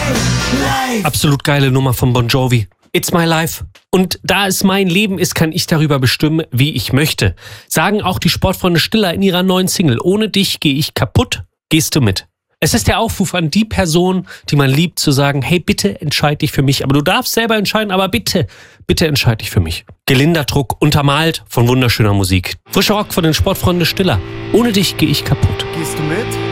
Absolut geile Nummer von Bon Jovi. It's my life. Und da es mein Leben ist, kann ich darüber bestimmen, wie ich möchte. Sagen auch die Sportfreunde Stiller in ihrer neuen Single. Ohne dich gehe ich kaputt, gehst du mit. Es ist der Aufruf an die Person, die man liebt, zu sagen, hey, bitte entscheid dich für mich. Aber du darfst selber entscheiden, aber bitte entscheid dich für mich. Gelinder Druck, untermalt von wunderschöner Musik. Frischer Rock von den Sportfreunden Stiller. Ohne dich gehe ich kaputt. Gehst du mit?